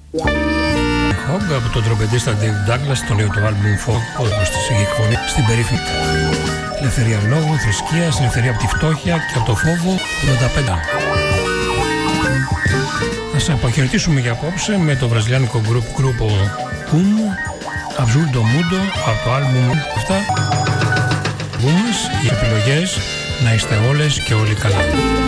Hog από τον τρομπεντίστα David Douglas, το νέο του άλμπουμ Fog, όπως της είχε εκφωνεί στην περίφημη ελευθερία λόγου, θρησκείας, ελευθερία από τη φτώχεια και από το φόβο 85. Θα σας αποχαιρετήσουμε για απόψε με το βραζιλιάνικο γκρουπο Pum, Azul do Mundo, από το άλμπουμ αυτά. Μπούμες, οι επιλογές, να είστε όλες και όλοι καλά.